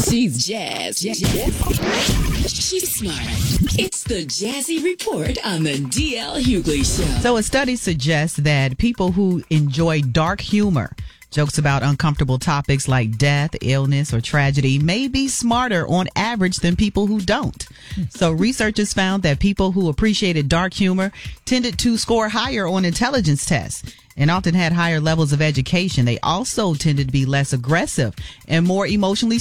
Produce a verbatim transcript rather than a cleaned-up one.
She's jazz. jazz. She's smart. It's the Jazzy Report on the D L Hughley Show. So a study suggests that people who enjoy dark humor, jokes about uncomfortable topics like death, illness, or tragedy may be smarter on average than people who don't. So researchers found that people who appreciated dark humor tended to score higher on intelligence tests and often had higher levels of education. They also tended to be less aggressive and more emotionally